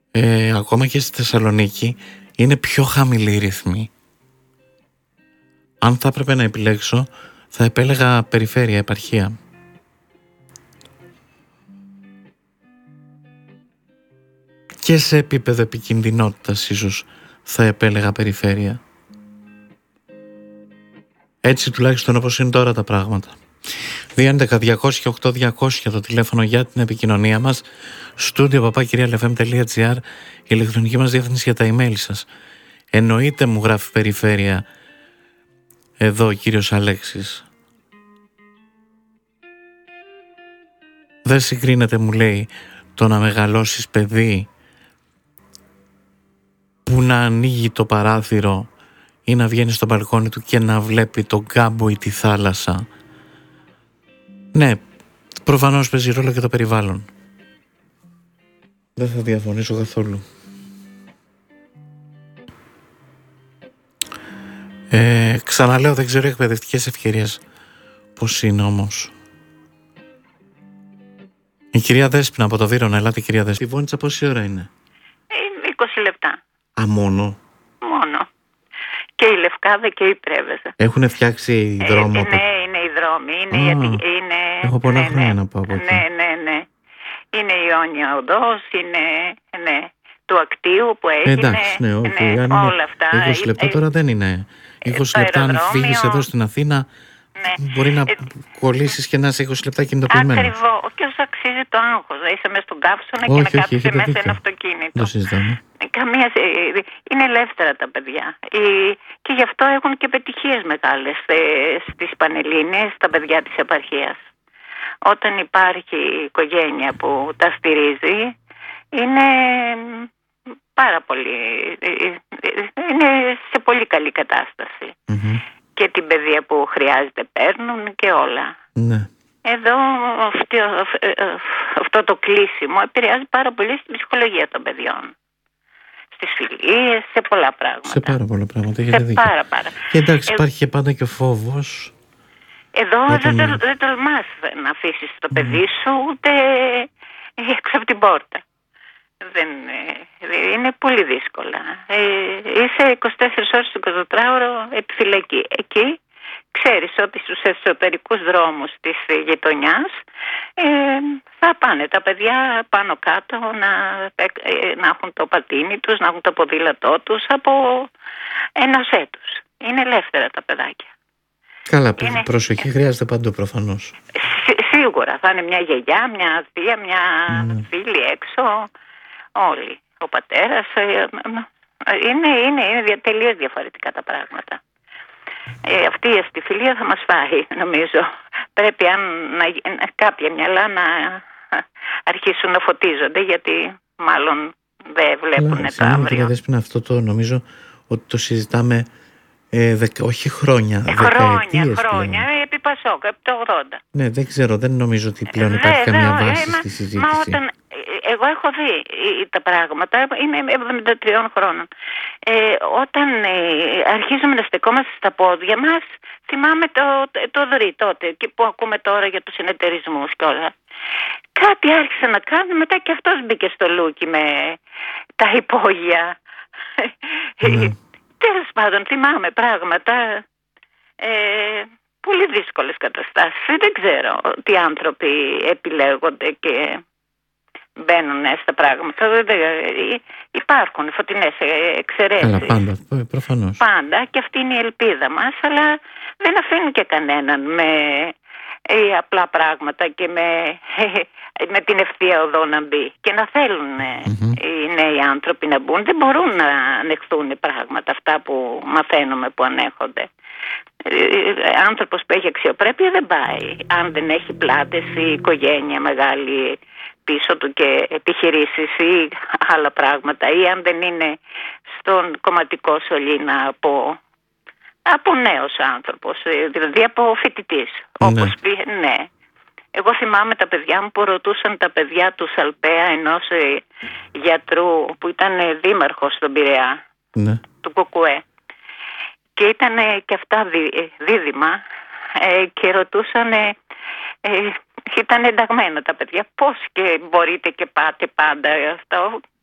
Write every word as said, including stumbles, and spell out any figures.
ε, ακόμα και στη Θεσσαλονίκη είναι πιο χαμηλή η ρυθμή. Αν θα έπρεπε να επιλέξω, θα επέλεγα περιφέρεια, επαρχία. Και σε επίπεδο επικινδυνότητας ίσως θα επέλεγα περιφέρεια. Έτσι τουλάχιστον όπως είναι τώρα τα πράγματα. δύο έντεκα διακόσια οκτώ διακόσια το τηλέφωνο για την επικοινωνία μας. Στούντιο παπάκυριαλεφm.gr, η ηλεκτρονική μας διεύθυνση για τα email σας. Εννοείται, μου γράφει περιφέρεια εδώ ο κύριος Αλέξης. Δεν συγκρίνεται, μου λέει, το να μεγαλώσεις παιδί που να ανοίγει το παράθυρο ή να βγαίνει στο μπαλκόνι του και να βλέπει τον κάμπο ή τη θάλασσα. Ναι, προφανώς παίζει ρόλο και το περιβάλλον. Δεν θα διαφωνήσω καθόλου. Ε, ξαναλέω, δεν ξέρω εκπαιδευτικές ευκαιρίες πώς είναι όμως. Η κυρία Δέσποινα από το Βύρωνα, ελάτε κυρία Δέσποινα. Η Βόνιτσα πόση ώρα είναι? είκοσι λεπτά. Α, μόνο? Μόνο. Και η Λευκάδα και η Πρέβεζα. Έχουν φτιάξει δρόμο? Ε, ναι, είναι οι δρόμοι. Είναι, Α, γιατί, είναι, έχω πολλά ναι, χρόνια ναι, να πάω από εκεί. Ναι, ναι, ναι. Είναι η Ιόνια Οδός, είναι, ναι, του Ακτίου που έγινε. Εντάξει, ναι, όχι, ναι, αν όλα αυτά. είκοσι λεπτά ε, τώρα δεν είναι. είκοσι το λεπτά αν αεροδρόμιο, φύγεις εδώ στην Αθήνα, ναι. μπορεί να Ε, κολλήσεις και να είσαι είκοσι λεπτά κινητοποιημένος. Ακριβώς. Και όσο αξίζει το άγχος. Να είσαι μέσα στον καύσωνα Όχι, και να όχι, κάθεσαι έχετε μέσα δίκιο. ένα αυτοκίνητο. Δεν το συζητάμε. Καμία, είναι ελεύθερα τα παιδιά. Και γι' αυτό έχουν και επιτυχίες μεγάλες στις Πανελλήνιες, τα παιδιά της επαρχίας. Όταν υπάρχει οικογένεια που τα στηρίζει, είναι πάρα πολύ, είναι σε πολύ καλή κατάσταση. Mm-hmm. Και την παιδεία που χρειάζεται παίρνουν και όλα. Ναι. Εδώ αυτό, αυτό το κλείσιμο επηρεάζει πάρα πολύ στην ψυχολογία των παιδιών. Στις φιλίες, σε πολλά πράγματα. Σε πάρα πολλά πράγματα. Σε δίκιο. πάρα πάρα. Και εντάξει, ε, υπάρχει και πάντα και ο φόβος. Εδώ Όταν... δεν, δεν τολμάς να αφήσεις το παιδί σου ούτε έξω από την πόρτα. Δεν, είναι πολύ δύσκολα. Ε, είσαι είκοσι τέσσερις ώρες το εικοσιτετράωρο επιφυλακή. Εκεί ξέρεις ότι στους εσωτερικούς δρόμους της γειτονιάς ε, θα πάνε τα παιδιά πάνω κάτω να, ε, να έχουν το πατίνι τους, να έχουν το ποδήλατό τους από ενός έτους. Είναι ελεύθερα τα παιδάκια. Καλά, είναι... προσοχή χρειάζεται παντού προφανώς. Σί, σίγουρα θα είναι μια γιαγιά, μια θεία, μια mm. φίλη έξω, όλοι. Ο πατέρας, είναι, είναι, είναι τελείως διαφορετικά τα πράγματα. Ε, αυτή η αστιφιλία θα μας φάει, νομίζω. Πρέπει αν, να, κάποια μυαλά να αρχίσουν να φωτίζονται, γιατί μάλλον δεν βλέπουν το αύριο. Κυρία Δέσποινα, αυτό το νομίζω ότι το συζητάμε ε, δε, όχι χρόνια, ε, δεκαετίες. Χρόνια, χρόνια, επί Πασόκ, επί το ογδόντα. Ναι, δεν ξέρω, δεν νομίζω ότι πλέον υπάρχει δε, καμία δε, βάση ε, στη συζήτηση. Μα όταν, εγώ έχω δει τα πράγματα, είμαι εβδομήντα τριών χρόνων. Ε, όταν ε, αρχίζουμε να στεκόμαστε στα πόδια μας, θυμάμαι το, το, το δρύ τότε που ακούμε τώρα για τους συνεταιρισμούς και όλα. Κάτι άρχισε να κάνει, μετά και αυτός μπήκε στο λούκι με τα υπόγεια. Ναι. Τέλος πάντων, θυμάμαι πράγματα, ε, πολύ δύσκολες καταστάσεις. Δεν ξέρω τι άνθρωποι επιλέγονται και μπαίνουν στα πράγματα. Υπάρχουν φωτεινές εξαιρέσεις. Καλά, πάντα, προφανώς. Πάντα, και αυτή είναι η ελπίδα μας, αλλά δεν αφήνουν και κανέναν με ε, απλά πράγματα και με, με την ευθεία οδό να μπει. Και να θέλουν mm-hmm. οι νέοι άνθρωποι να μπουν, δεν μπορούν να ανεχθούν πράγματα αυτά που μαθαίνουμε που ανέχονται. Άνθρωπος που έχει αξιοπρέπεια δεν πάει αν δεν έχει πλάτες ή οικογένεια μεγάλη πίσω του και επιχειρήσεις ή άλλα πράγματα, ή αν δεν είναι στον κομματικό σωλήνα από, από νέος άνθρωπος, δηλαδή από φοιτητής. Ναι. Όπως πει, ναι. Εγώ θυμάμαι τα παιδιά μου που ρωτούσαν τα παιδιά του Σαλπαία, ενός γιατρού που ήταν δήμαρχος στον Πειραιά, ναι. του Κοκουέ. Και ήταν και αυτά δί, δίδυμα ε, και ρωτούσαν, ε, ε, ήταν ενταγμένα τα παιδιά, πώς και μπορείτε και πάτε πάντα αυτό.